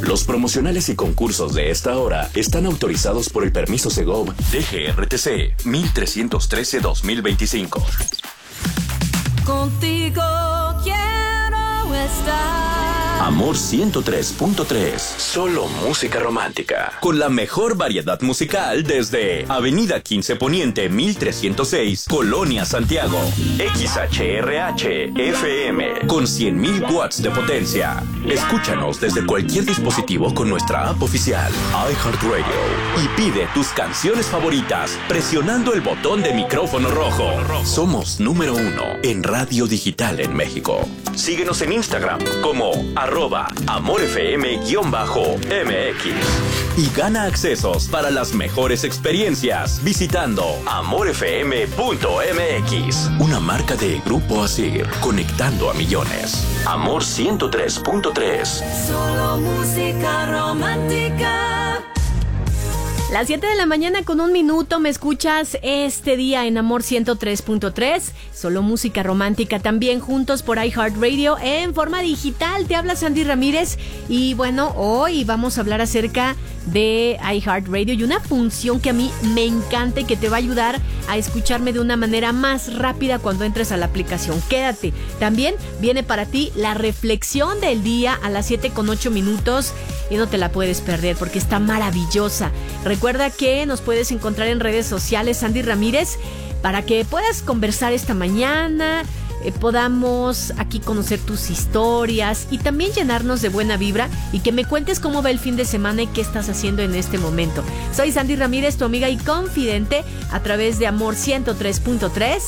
Los promocionales y concursos de esta hora están autorizados por el permiso Segov DGRTC 1313-2025. Contigo quiero estar. Amor 103.3. Solo música romántica. Con la mejor variedad musical desde Avenida 15 Poniente 1306, Colonia Santiago. XHRH FM con 100.000 watts de potencia. Escúchanos desde cualquier dispositivo con nuestra app oficial iHeartRadio y pide tus canciones favoritas presionando el botón de micrófono rojo. Somos número 1 en radio digital en México. Síguenos en Instagram como @AmorFM_MX y gana accesos para las mejores experiencias visitando amorfm.mx, una marca de Grupo Asir, conectando a millones. Amor 103.3. Solo música romántica. Las 7 de la mañana con 1 minuto, me escuchas este día en Amor 103.3, solo música romántica, también juntos por iHeartRadio en forma digital. Te habla Sandy Ramírez y bueno, hoy vamos a hablar acerca de iHeartRadio y una función que a mí me encanta y que te va a ayudar a escucharme de una manera más rápida cuando entres a la aplicación. Quédate. También viene para ti la reflexión del día a las 7:08 y no te la puedes perder porque está maravillosa. Recuerda que nos puedes encontrar en redes sociales, Sandy Ramírez, para que puedas conversar esta mañana, podamos aquí conocer tus historias y también llenarnos de buena vibra y que me cuentes cómo va el fin de semana y qué estás haciendo en este momento. Soy Sandy Ramírez, tu amiga y confidente, a través de Amor 103.3.